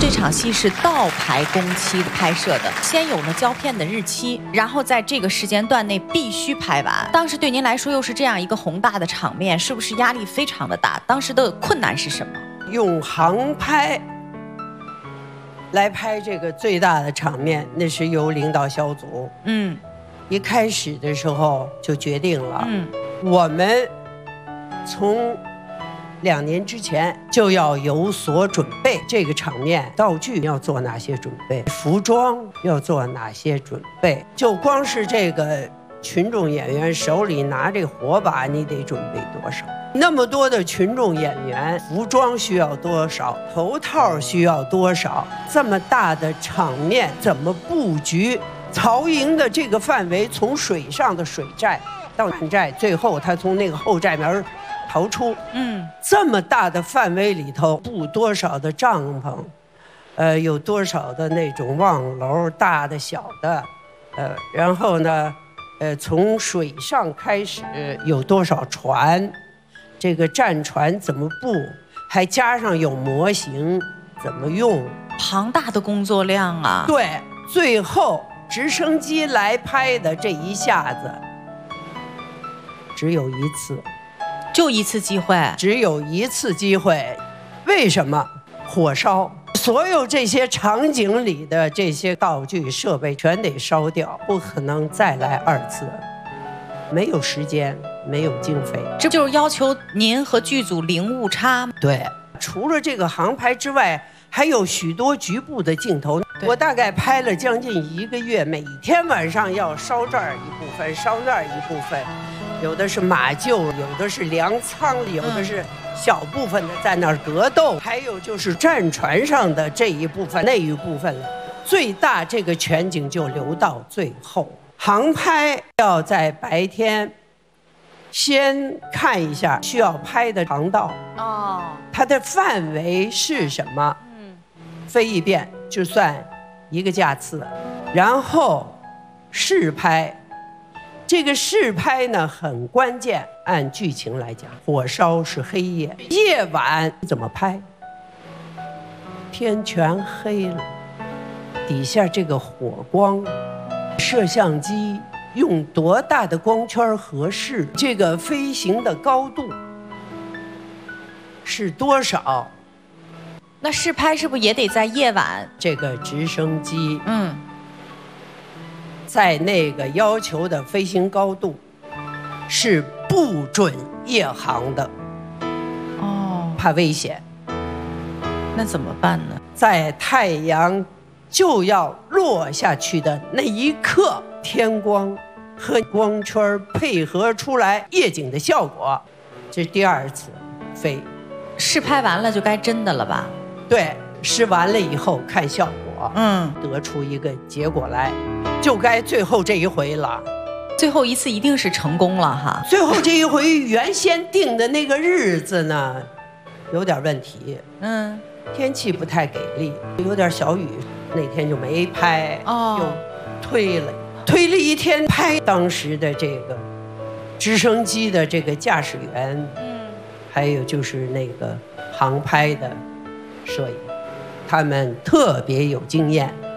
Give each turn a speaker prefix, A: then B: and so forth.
A: 这场戏是倒排工期拍摄的，先有了胶片的日期，然后在这个时间段内必须拍完。当时对您来说又是这样一个宏大的场面，是不是压力非常的大？当时的困难是什么？
B: 用航拍来拍这个最大的场面，那是由领导小组，一开始的时候就决定了，我们从2年之前就要有所准备，这个场面道具要做哪些准备，服装要做哪些准备，就光是这个群众演员手里拿这火把，你得准备多少？那么多的群众演员，服装需要多少？头套需要多少？这么大的场面怎么布局？曹营的这个范围，从水上的水寨到满寨，最后他从那个后寨门逃出。这么大的范围里头，布多少的帐篷，有多少的那种望楼，大的小的，然后呢，从水上开始有多少船，这个战船怎么布，还加上有模型怎么用，
A: 庞大的工作量啊！
B: 对，最后直升机来拍的这一下子，只有一次。
A: 就一次机会，
B: 只有一次机会，为什么？火烧，所有这些场景里的这些道具设备全得烧掉，不可能再来2次，没有时间，没有经费，
A: 这就是要求您和剧组零误差。
B: 对，除了这个航拍之外，还有许多局部的镜头。我大概拍了将近1个月，每天晚上要烧这儿一部分，烧那儿一部分。有的是马厩，有的是粮仓，有的是小部分的在那儿格斗，还有就是战船上的这一部分那一部分了。最大这个全景就留到最后。航拍要在白天先看一下需要拍的航道，它的范围是什么，飞一遍就算1个架次，然后试拍。这个试拍呢很关键，按剧情来讲，火烧是黑夜，夜晚怎么拍？天全黑了，底下这个火光，摄像机用多大的光圈合适？这个飞行的高度是多少？
A: 那试拍是不是也得在夜晚？
B: 这个直升机，在那个要求的飞行高度是不准夜航的，怕危险。
A: 那怎么办呢？
B: 在太阳就要落下去的那一刻，天光和光圈配合出来夜景的效果，这是第2次飞。
A: 试拍完了就该真的了吧？
B: 对，试完了以后看效果，得出一个结果来。就该最后这一回了，
A: 最后一次一定是成功了哈。
B: 最后这一回原先定的那个日子呢，有点问题，天气不太给力，有点小雨，那天就没拍，又推了1天拍。当时的这个直升机的这个驾驶员，还有就是那个航拍的摄影，他们特别有经验。